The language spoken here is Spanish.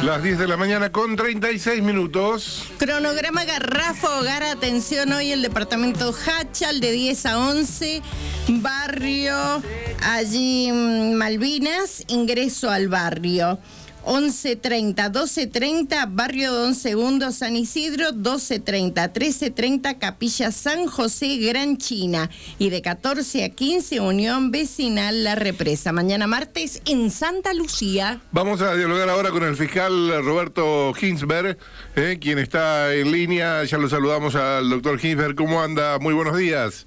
Las 10 de la mañana con 36 minutos. Cronograma Garrafa Hogar, atención, hoy el departamento Hachal de 10 a 11, barrio allí Malvinas, ingreso al barrio. 11:30, 12:30, barrio Don Segundo, San Isidro, 12:30, 13:30, Capilla San José, Gran China, y de 14 a 15, Unión Vecinal La Represa. Mañana martes en Santa Lucía. Vamos a dialogar ahora con el fiscal Roberto Ginsberg, quien está en línea. Ya lo saludamos al doctor Ginsberg. ¿Cómo anda? Muy buenos días.